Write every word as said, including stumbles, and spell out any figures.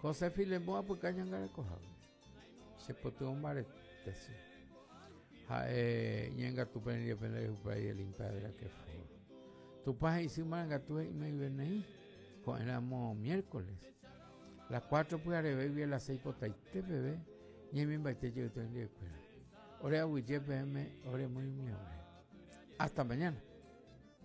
José Filemón pues cañangara coja. Se potó un marete. Eh, ñenga tu pendiente pendiente por ahí el impadre que fue. Tu paja y si manga tu y me viene ahí. Con éramos miércoles. Las cuatro pues a bebé las seis por taite bebé. Y me invité yo estoy en la escuela. Ore a P M, ore muy mío. Hasta mañana.